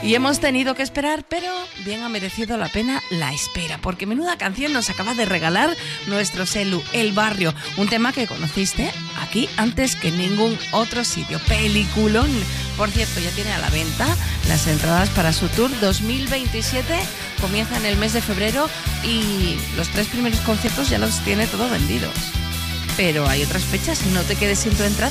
Y hemos tenido que esperar, pero bien ha merecido la pena la espera, porque menuda canción nos acaba de regalar nuestro Selu, El Barrio, un tema que conociste aquí antes que en ningún otro sitio. Peliculón. Por cierto, ya tiene a la venta las entradas para su tour 2027, comienza en el mes de febrero y los 3 primeros conciertos ya los tiene todos vendidos. Pero hay otras fechas, no te quedes sin tu entrada.